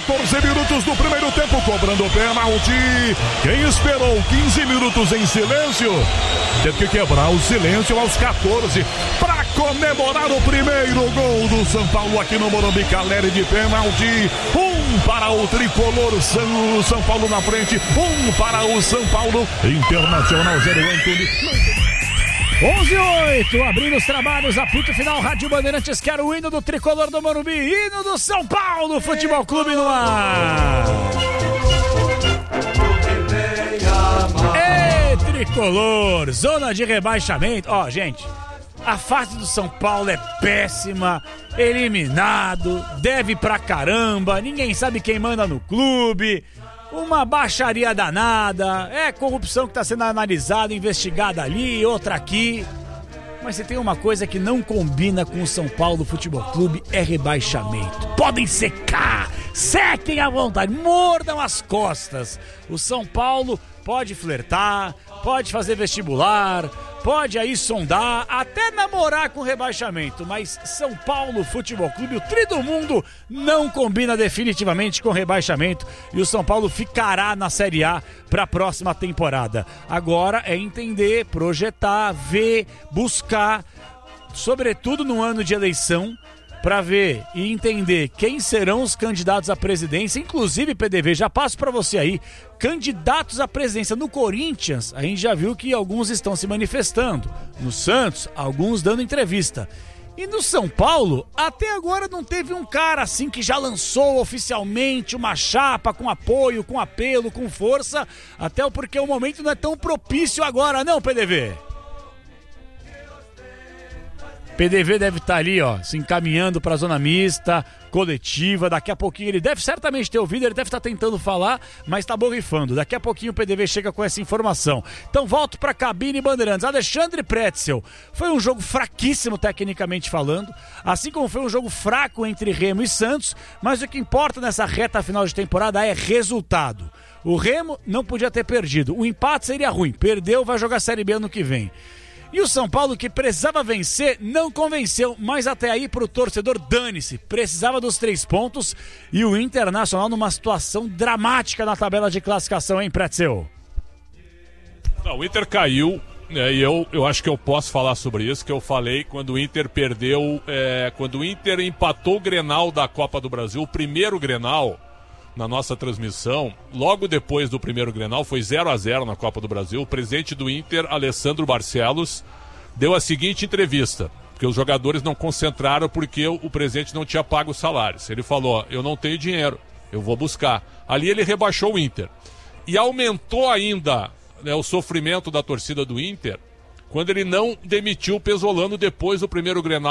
14 minutos do primeiro tempo, cobrando o pênalti. Quem esperou 15 minutos em silêncio teve que quebrar o silêncio aos 14 para comemorar o primeiro gol do São Paulo aqui no Morumbi. Caleri de pênalti. Para o tricolor, São Paulo na frente. Para o São Paulo. Internacional 0, Antônio. 11:08, abrindo os trabalhos, apito final, Rádio Bandeirantes, quero o hino do tricolor do Morumbi, hino do São Paulo Futebol Clube no ar. Ei, tricolor, zona de rebaixamento. Ó, gente, a fase do São Paulo é péssima, eliminado, deve pra caramba, ninguém sabe quem manda no clube. Uma baixaria danada, é corrupção que está sendo analisada, investigada ali, outra aqui. Mas se tem uma coisa que não combina com o São Paulo Futebol Clube, é rebaixamento. Podem secar, sequem à vontade, mordam as costas. O São Paulo pode flertar, pode fazer vestibular, pode aí sondar, até namorar com rebaixamento, mas São Paulo Futebol Clube, o tri do mundo, não combina definitivamente com rebaixamento e o São Paulo ficará na Série A para a próxima temporada. Agora é entender, projetar, ver, buscar, sobretudo no ano de eleição, para ver e entender quem serão os candidatos à presidência, inclusive, PDV, já passo para você aí, candidatos à presidência no Corinthians, a gente já viu que alguns estão se manifestando, no Santos, alguns dando entrevista, e no São Paulo, até agora não teve um cara assim que já lançou oficialmente uma chapa com apoio, com apelo, com força, até porque o momento não é tão propício agora não, PDV. PDV deve estar ali, ó, se encaminhando para a zona mista, coletiva. Daqui a pouquinho ele deve certamente ter ouvido, ele deve estar tentando falar, mas está borrifando. Daqui a pouquinho o PDV chega com essa informação. Então volto para a cabine Bandeirantes. Alexandre Pretzel, foi um jogo fraquíssimo tecnicamente falando, assim como foi um jogo fraco entre Remo e Santos, mas o que importa nessa reta final de temporada é resultado. O Remo não podia ter perdido, o empate seria ruim, perdeu, vai jogar Série B ano que vem. E o São Paulo, que precisava vencer, não convenceu, mas até aí pro torcedor dane-se, precisava dos 3 pontos e o Internacional numa situação dramática na tabela de classificação, hein, Pretzel? Não, o Inter caiu, e eu acho que eu posso falar sobre isso, que eu falei quando o Inter perdeu, quando o Inter empatou o Grenal da Copa do Brasil, o primeiro Grenal, na nossa transmissão, logo depois do primeiro Grenal, foi 0-0 na Copa do Brasil. O presidente do Inter, Alessandro Barcelos, deu a seguinte entrevista, porque os jogadores não concentraram porque o presidente não tinha pago os salários. Ele falou, eu não tenho dinheiro, eu vou buscar. Ali ele rebaixou o Inter. E aumentou ainda, né, o sofrimento da torcida do Inter, quando ele não demitiu o Pesolano depois do primeiro Grenal.